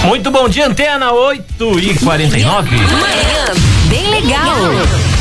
Muito bom dia, Antena 8h49. Manhã bem legal.